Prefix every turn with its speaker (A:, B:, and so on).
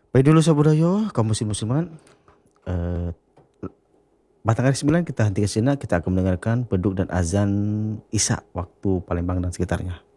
A: Baik dulu Sabudayo, kaum muslim muslimat. Eh, Batang hari 9 kita hentikan sejenak, kita akan mendengarkan beduk dan azan Isya waktu Palembang dan sekitarnya.